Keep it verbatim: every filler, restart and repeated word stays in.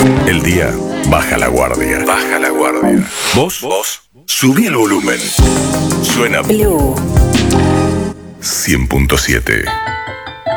El día baja la guardia. Baja la guardia. Vos, vos, subí el volumen. Suena Blue cien punto siete.